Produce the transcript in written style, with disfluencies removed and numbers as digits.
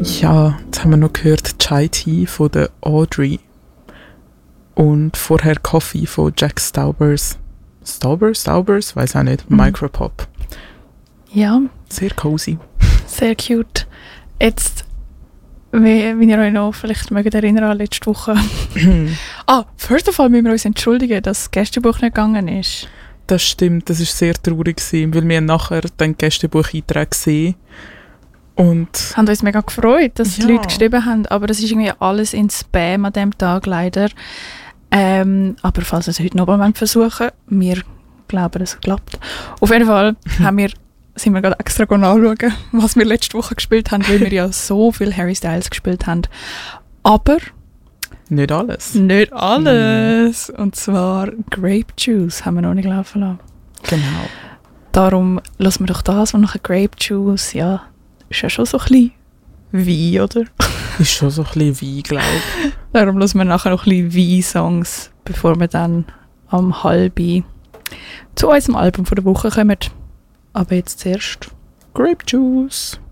Ja, jetzt haben wir noch gehört Chai Tea von der Audrey. Und vorher Coffee von Jack Staubers. Staubers? Weiß auch nicht. Micropop. Ja. Sehr cozy. Sehr cute. Jetzt, wie ihr euch noch vielleicht mögt erinnern an letzte Woche. First of all müssen wir uns entschuldigen, dass das Gästebuch nicht gegangen ist. Das stimmt, das war sehr traurig gewesen, weil wir nachher den Gästebucheinträge gesehen und haben uns mega gefreut, dass die Leute geschrieben haben, aber das ist irgendwie alles in Spam an diesem Tag leider. Aber falls wir es heute noch einmal versuchen, wir glauben, es klappt. Auf jeden Fall sind wir gerade extra nachschauen, was wir letzte Woche gespielt haben, weil wir ja so viel Harry Styles gespielt haben. Aber nicht alles. Nicht alles. Und zwar Grape Juice haben wir noch nicht laufen lassen. Genau. Darum lassen wir doch das, und nachher Grape Juice, ja, ist ja schon so ein bisschen Wein, oder? Ist schon so ein bisschen Wein, glaube ich. Darum lassen wir nachher noch ein bisschen Wein-Songs, bevor wir dann am halben zu unserem Album von der Woche kommen. Aber jetzt zuerst Grape Juice.